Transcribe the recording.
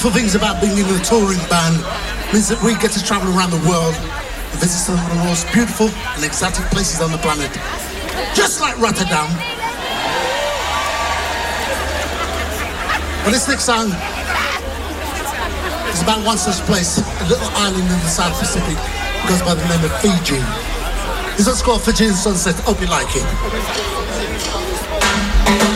wonderful things about being in a touring band means that we get to travel around the world and visit some of the most beautiful and exotic places on the planet. Just like Rotterdam. But this next song is about one such place, a little island in the South Pacific, goes by the name of Fiji. This one's called Fijian Sunset. Hope you like it.